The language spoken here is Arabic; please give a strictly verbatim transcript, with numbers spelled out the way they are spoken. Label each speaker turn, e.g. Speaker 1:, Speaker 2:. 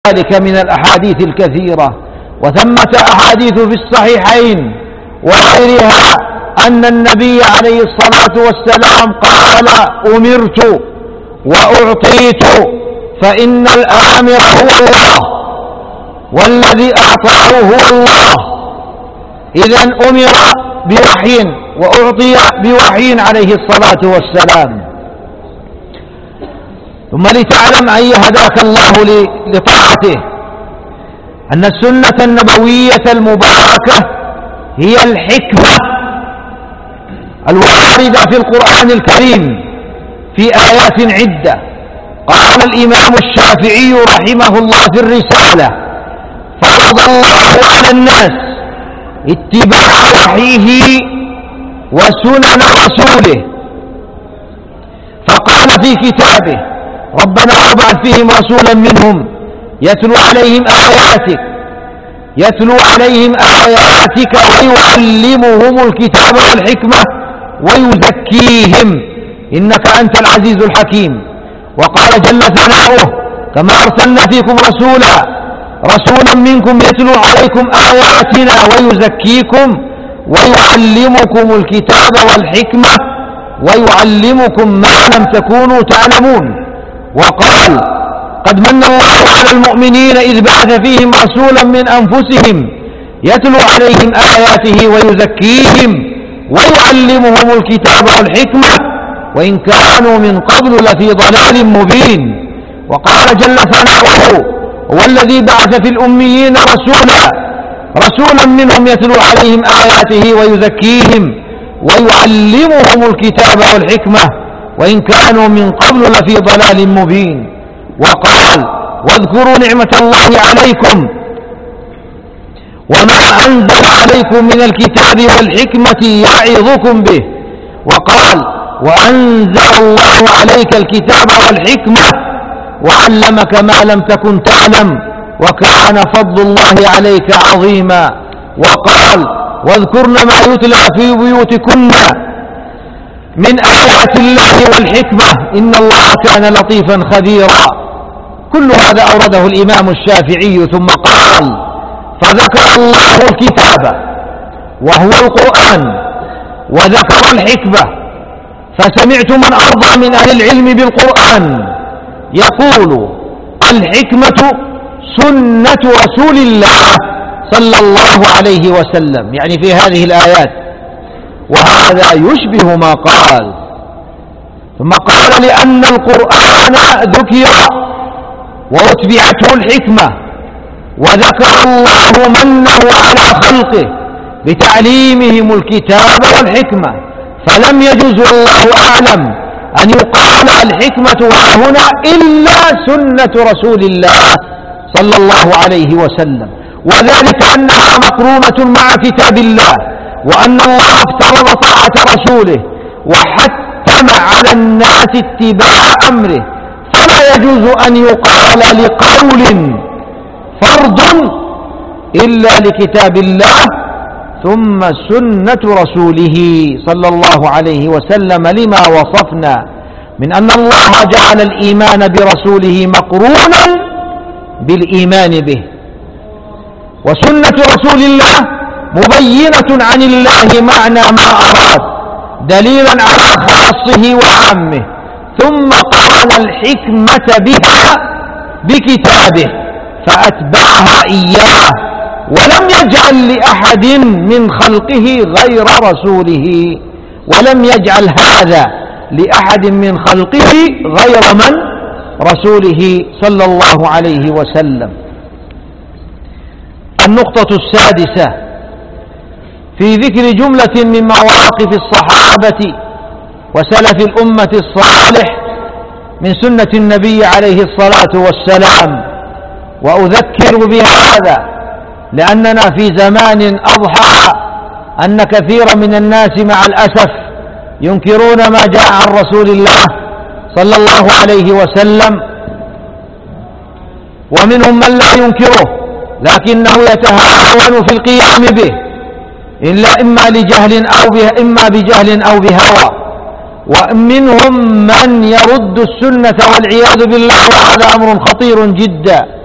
Speaker 1: ذلك من الأحاديث الكثيرة. وثمة أحاديث في الصحيحين وغيرها أن النبي عليه الصلاة والسلام قال: أمرت وأعطيت، فإن الآمر هو الله والذي أعطاه هو الله. إذن أمر بوحي وأعطي بوحي عليه الصلاة والسلام. ثم لتعلم أي هداك الله لطاعته أن السنة النبوية المباركة هي الحكمة الواردة في القرآن الكريم في آيات عدة. قال الإمام الشافعي رحمه الله في الرسالة: فرض الله على الناس اتباع وحيه وسنن رسوله، فقال في كتابه: ربنا وابعث فيهم رسولا منهم يتلو عليهم آياتك يتلو عليهم آياتك ويعلمهم الكتاب والحكمة ويزكيهم إنك أنت العزيز الحكيم. وقال جل ثناؤه: كما أرسلنا فيكم رسولا رسولا منكم يتلو عليكم آياتنا ويزكيكم ويعلمكم الكتاب والحكمة ويعلمكم ما لم تكونوا تعلمون. وقال: قد من الله على المؤمنين إذ بعث فيهم رسولا من أنفسهم يتلو عليهم آياته ويزكيهم ويعلمهم الكتاب والحكمة وإن كانوا من قبل لفي ضلال مبين. وقال جل ثناؤه: هو الذي بعث في الأميين رسولا رسولا منهم يتلو عليهم آياته ويزكيهم ويعلمهم الكتاب والحكمة وإن كانوا من قبل لفي ضلال مبين. وقال: واذكروا نعمة الله عليكم وما أنزل عليكم من الكتاب والحكمة يعظكم به. وقال: وأنزل الله عليك الكتاب والحكمة وعلمك ما لم تكن تعلم وكان فضل الله عليك عظيما. وقال: واذكرن ما يتلى في بيوتكن من آيات الله والحكمة إن الله كان لطيفا خبيرا. كل هذا أورده الإمام الشافعي ثم قال: فذكر الله الكتاب وهو القرآن وذكر الحكمة، فسمعت من أرضى من أهل العلم بالقرآن يقول: الحكمة سنة رسول الله صلى الله عليه وسلم، يعني في هذه الآيات، وهذا يشبه ما قال. ثم قال: لأن القرآن ذكر وأتبعته الحكمة وذكر الله منه على خلقه بتعليمهم الكتاب والحكمة، فلم يجوز والله أعلم أن يقال الحكمة هنا إلا سنة رسول الله صلى الله عليه وسلم، وذلك أنها مقرونة مع كتاب الله، وأن الله افترض طاعة رسوله وحتم على الناس اتباع أمره، فلا يجوز أن يقال لقول فرض إلا لكتاب الله ثم سنة رسوله صلى الله عليه وسلم، لما وصفنا من أن الله جعل الإيمان برسوله مقرونا بالإيمان به، وسنة رسول الله مبينة عن الله معنى ما أراد دليلا على خاصه وعامه، ثم قال الحكمة بها بكتابه فأتبعها إياه، ولم يجعل لأحد من خلقه غير رسوله، ولم يجعل هذا لأحد من خلقه غير من؟ رسوله صلى الله عليه وسلم. النقطة السادسة في ذكر جملة من مواقف الصحابة وسلف الأمة الصالح من سنة النبي عليه الصلاة والسلام، وأذكر بهذا لأننا في زمان أضحى أن كثيرا من الناس مع الأسف ينكرون ما جاء عن رسول الله صلى الله عليه وسلم، ومنهم من لا ينكره لكنه يتهاون في القيام به، إلا إما لجهل أو به إما بجهل أو بهوى، ومنهم من يرد السنة والعياذ بالله، وهذا أمر خطير جدا.